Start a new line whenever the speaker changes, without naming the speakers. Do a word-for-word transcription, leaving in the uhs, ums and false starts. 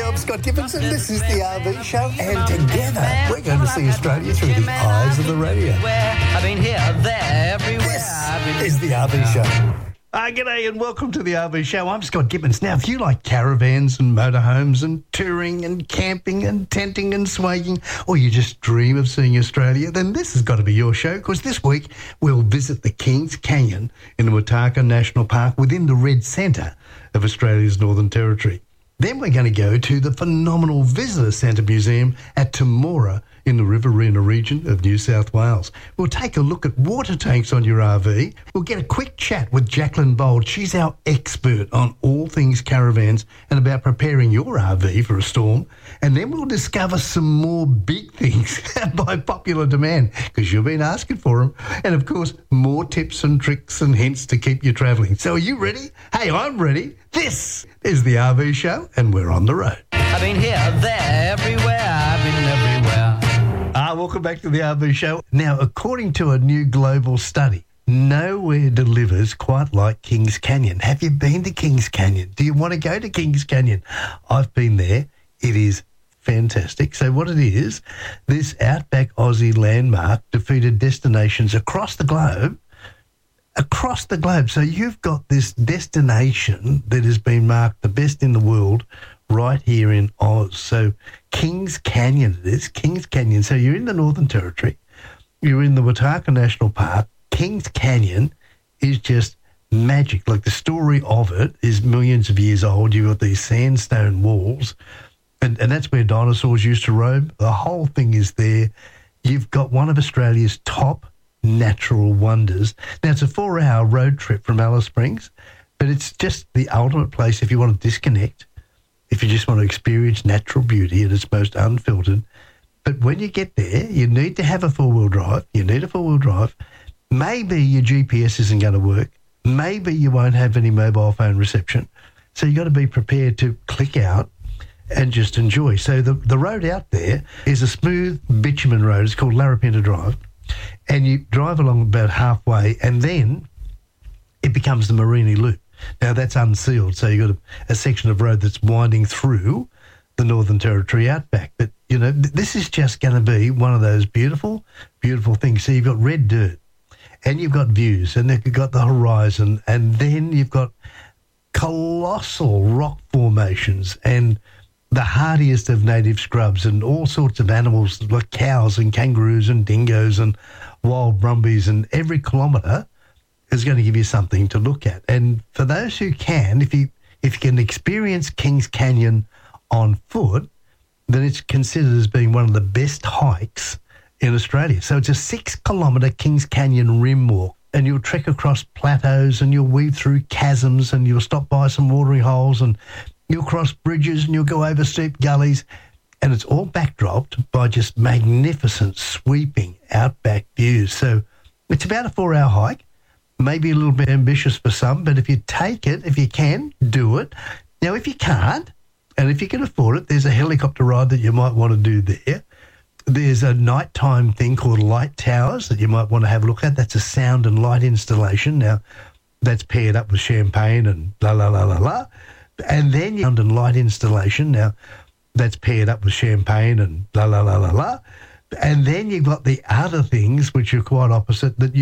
I'm Scott Gibson. This is the R V Show, and together we're going to see Australia through the eyes of the radio.
I've been here, there, everywhere.
This is the R V Show. Uh, g'day and welcome to the R V Show. I'm Scott Gibbons. Now, if you like caravans and motorhomes and touring and camping and tenting and swaying, or you just dream of seeing Australia, then this has got to be your show, because this week we'll visit the Kings Canyon in the Wataka National Park within the Red Centre of Australia's Northern Territory. Then we're going to go to the phenomenal Visitor Centre Museum at Temora in the Riverina region of New South Wales. We'll take a look at water tanks on your R V. We'll get a quick chat with Jacqueline Bold. She's our expert on all things caravans and about preparing your R V for a storm. And then we'll discover some more big things by popular demand, because you've been asking for them. And, of course, more tips and tricks and hints to keep you travelling. So are you ready? Hey, I'm ready. This is the R V Show, and we're on the road.
I've been here, there, everywhere. I've been everywhere.
Ah, welcome back to the R V Show. Now, according to a new global study, nowhere delivers quite like Kings Canyon. Have you been to Kings Canyon? Do you want to go to Kings Canyon? I've been there. It is fantastic. So what it is, this outback Aussie landmark defeated destinations across the globe, across the globe. So you've got this destination that has been marked the best in the world right here in Oz. So Kings Canyon it is, Kings Canyon. So you're in the Northern Territory, you're in the Wataka National Park. Kings Canyon is just magic. Like, the story of it is millions of years old. You've got these sandstone walls, and, and that's where dinosaurs used to roam. The whole thing is there. You've got one of Australia's top natural wonders. Now, it's a four-hour road trip from Alice Springs, but it's just the ultimate place if you want to disconnect, if you just want to experience natural beauty at its most unfiltered. But when you get there, you need to have a four-wheel drive. You need a four-wheel drive. Maybe your G P S isn't going to work. Maybe you won't have any mobile phone reception. So you've got to be prepared to click out and just enjoy. So the, the road out there is a smooth bitumen road. It's called Larapinta Drive. And you drive along about halfway, and then it becomes the Mereenie Loop. Now, that's unsealed, so you've got a, a section of road that's winding through the Northern Territory outback. But, you know, th- this is just going to be one of those beautiful, beautiful things. So you've got red dirt, and you've got views, and then you've got the horizon, and then you've got colossal rock formations and the hardiest of native scrubs and all sorts of animals like cows and kangaroos and dingoes and wild brumbies, and every kilometre is going to give you something to look at. And for those who can, if you if you can experience Kings Canyon on foot, then it's considered as being one of the best hikes in Australia. So it's a six-kilometre Kings Canyon rim walk, and you'll trek across plateaus and you'll weave through chasms and you'll stop by some watering holes and you'll cross bridges and you'll go over steep gullies, and it's all backdropped by just magnificent, sweeping outback views. So it's about a four-hour hike. Maybe a little bit ambitious for some, but if you take it, if you can, do it. Now, if you can't, and if you can afford it, there's a helicopter ride that you might want to do there. There's a nighttime thing called light towers that you might want to have a look at. That's a sound and light installation. Now, that's paired up with champagne and la, la, la, la, la. And then sound and light installation. Now, that's paired up with champagne and la, la, la, la, la. And then you've got the other things which are quite opposite that you